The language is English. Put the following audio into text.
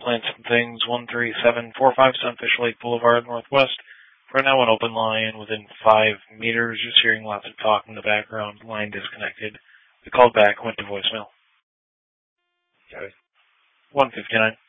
Plant Some Things, 13745 Sunfish Lake Boulevard, Northwest. Right now, an open line within 5 meters. Just hearing lots of talk in the background. Line disconnected. We called back, went to voicemail. Okay. 159.